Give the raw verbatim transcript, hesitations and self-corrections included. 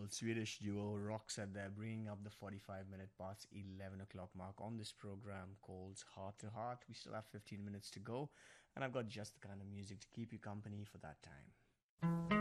wonderful Swedish duo Roxette there, bringing up the forty-five minute past eleven o'clock mark on this program called Heart to Heart. We still have fifteen minutes to go, and I've got just the kind of music to keep you company for that time.